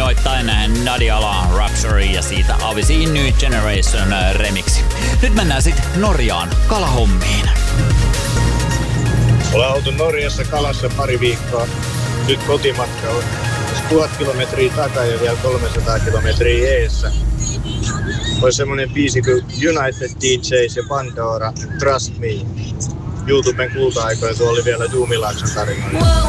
soittain Nadiala Rhapsody ja siitä Avicii New Generation remixi. Nyt mennään sitten Norjaan kalahommiin. Ollaan oltu Norjassa kalassa pari viikkoa. Nyt kotimatkalla. 1000 kilometriä takaa ja vielä 300 kilometriä eessä. Olisi semmonen biisi kuin United DJs ja Pandora, Trust Me. YouTuben kulta-aikoja, kun oli vielä Juumilaakson tarinoita.